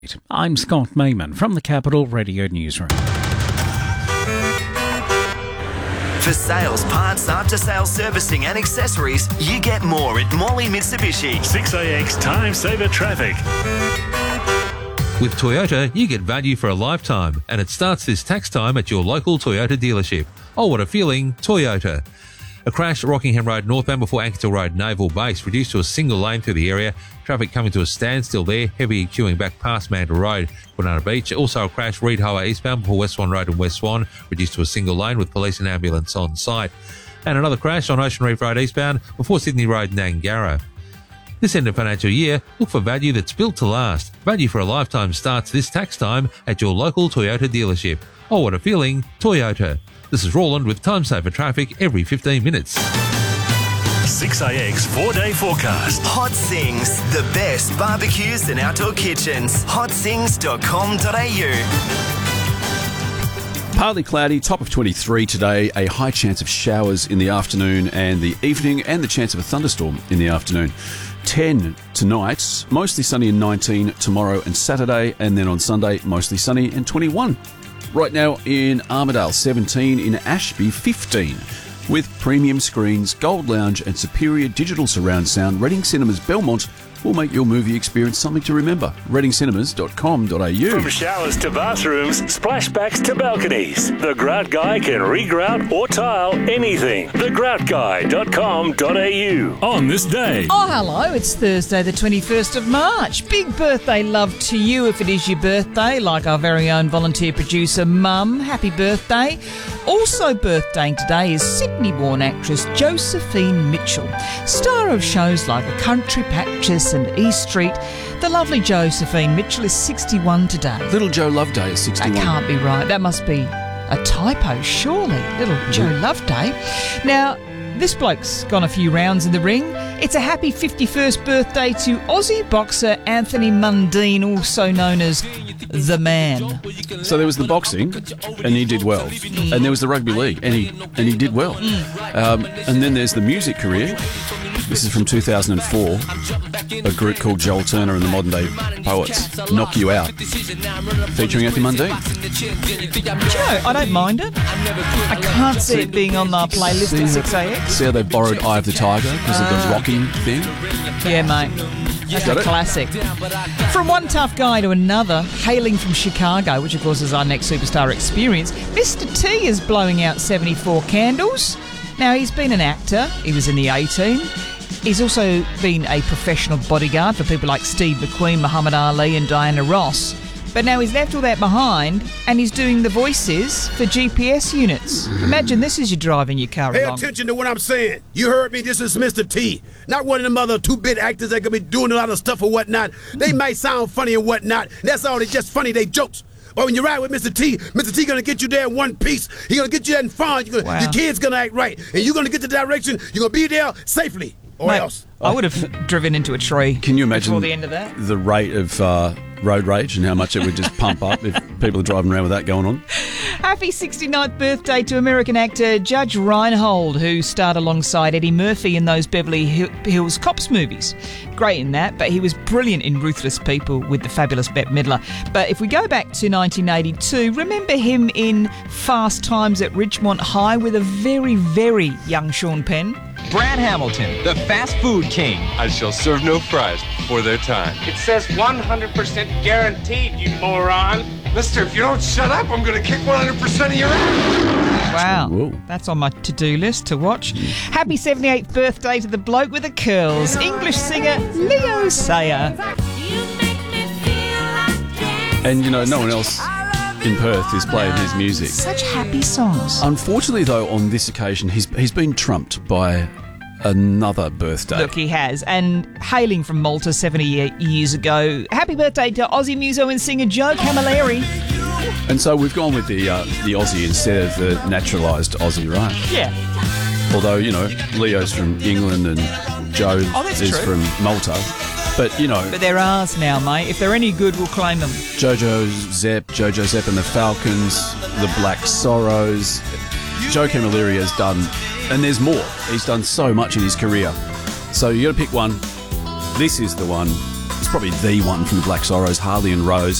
I'm Scott Mayman from the Capital Radio Newsroom. For sales, parts, after-sales servicing and accessories, you get more at Morley Mitsubishi. 6AX Time Saver Traffic. With Toyota, you get value for a lifetime, and it starts this tax time at your local Toyota dealership. Oh, what a feeling, Toyota. A crash at Rockingham Road northbound before Ankersville Road Naval Base reduced to a single lane through the area. Traffic coming to a standstill there, heavy queuing back past Mandurah Road, Banana Beach. Also a crash Reed Highway eastbound before West Swan Road and West Swan, reduced to a single lane with police and ambulance on site. And another crash on Ocean Reef Road eastbound before Sydney Road Nangara. This end of financial year, look for value that's built to last. Value for a lifetime starts this tax time at your local Toyota dealership. Oh, what a feeling, Toyota. This is Roland with Time Saver Traffic every 15 minutes. 6AX 4-day forecast. Hot Sings, the best barbecues and outdoor kitchens. hotsings.com.au. Partly cloudy, top of 23 today, a high chance of showers in the afternoon and the evening, and the chance of a thunderstorm in the afternoon. 10 tonight, mostly sunny and 19 tomorrow and Saturday, and then on Sunday, mostly sunny and 21. Right now in Armidale, 17, in Ashby, 15. With premium screens, Gold Lounge and superior digital surround sound, Reading Cinemas Belmont will make your movie experience something to remember. readingcinemas.com.au. From showers to bathrooms, splashbacks to balconies, the Grout Guy can regrout or tile anything. thegroutguy.com.au. On this day. Oh, hello. It's Thursday, the 21st of March. Big birthday love to you if it is your birthday, like our very own volunteer producer, Mum. Happy birthday. Also birthdaying today is Sydney-born actress Josephine Mitchell, star of shows like A Country Patches and E Street. The lovely Josephine Mitchell is 61 today. Little Joe Loveday is 61. That can't be right. That must be a typo, surely. Little Joe Loveday. Now, this bloke's gone a few rounds in the ring. It's a happy 51st birthday to Aussie boxer Anthony Mundine, also known as The Man. So there was the boxing, and he did well. And there was the rugby league, and he did well. And then there's the music career. This is from 2004, a group called Joel Turner and the Modern Day Poets, Knock You Out, featuring Anthony Mundine. Do you know, I don't mind it. I can't see it being on our playlist at 6AX. See how they borrowed Eye of the Tiger because of the rocking thing? Yeah, mate. That's a classic. From one tough guy to another, hailing from Chicago, which of course is our next superstar experience, Mr. T is blowing out 74 candles. Now, he's been an actor. He was in the A-Team. He's also been a professional bodyguard for people like Steve McQueen, Muhammad Ali and Diana Ross. But now he's left all that behind and he's doing the voices for GPS units. Imagine this as you're driving your car along. Pay attention to what I'm saying. You heard me. This is Mr. T. Not one of them other two-bit actors that could be doing a lot of stuff or whatnot. They might sound funny and whatnot. That's all. They're just funny. They jokes. But when you ride with Mr. T gonna get you there in one piece. He gonna get you there in fun. Your kid's gonna act right. And you're gonna get the direction. You're gonna be there safely. Or Mate, else. I would have driven into a tree. Can you imagine before the end of that? The rate of road rage and how much it would just pump up if people are driving around with that going on? Happy 69th birthday to American actor Judge Reinhold, who starred alongside Eddie Murphy in those Beverly Hills Cops movies. Great in that, but he was brilliant in Ruthless People with the fabulous Bette Midler. But if we go back to 1982, remember him in Fast Times at Ridgemont High with a very, very young Sean Penn? Brad Hamilton, the fast food king. I shall serve no fries before their time. It says 100% guaranteed, you moron. Mister, if you don't shut up, I'm going to kick 100% of your ass. Wow, Whoa. That's on my to-do list to watch. Happy 78th birthday to the bloke with the curls, English singer Leo Sayer. And, you know, no one else in Perth is playing his music. Such happy songs. Unfortunately, though, on this occasion, he's been trumped by another birthday. Look, he has. And hailing from Malta 78 years ago, happy birthday to Aussie muso and singer Joe Camilleri. And so we've gone with the Aussie instead of the naturalised Aussie, right? Yeah. Although, you know, Leo's from England and Joe is true. from Malta. But, you know... But they're ours now, mate. If they're any good, we'll claim them. Jojo Zepp and the Falcons, the Black Sorrows. Joe Camilleri has done... And there's more. He's done so much in his career. So you got to pick one. This is the one. It's probably the one from the Black Sorrows, Harley and Rose.